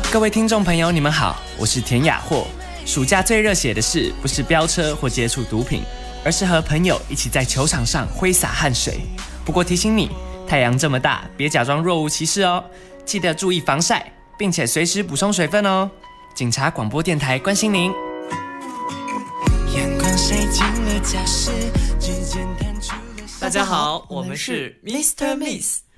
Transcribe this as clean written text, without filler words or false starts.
各位听众朋友，你们好，我是田雅霍。暑假最热血的事，不是飙车或接触毒品，而是和朋友一起在球场上挥洒汗水。不过提醒你，太阳这么大，别假装若无其事哦。记得注意防晒，并且随时补充水分哦。警察广播电台关心您。 大家好，我们是 Mr. Miss。